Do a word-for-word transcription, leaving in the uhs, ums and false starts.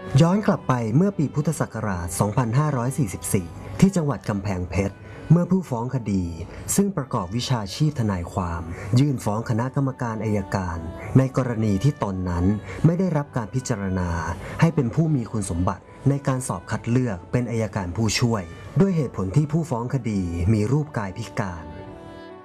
ย้อนกลับไปเมื่อปีพุทธศักราช สองพันห้าร้อยสี่สิบสี่ ที่จังหวัดกำแพงเพชร เมื่อผู้ฟ้องคดีซึ่งประกอบวิชาชีพทนายความ ยื่นฟ้องคณะกรรมการอัยการ ในกรณีที่ตนนั้นไม่ได้รับการพิจารณาให้เป็นผู้มีคุณสมบัติในการสอบคัดเลือกเป็นอัยการผู้ช่วยด้วยเหตุผลที่ผู้ฟ้องคดีมีรูปกายพิการ